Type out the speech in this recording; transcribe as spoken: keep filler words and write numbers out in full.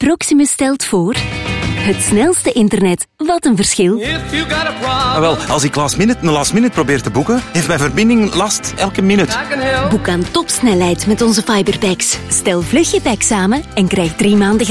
Proximus stelt voor... Het snelste internet. Wat een verschil. Ah, wel, als ik last minute een last minute probeer te boeken, heeft mijn verbinding last elke minuut. Boek aan topsnelheid met onze Fiberpacks. Stel vlug je pack samen en krijg drie maanden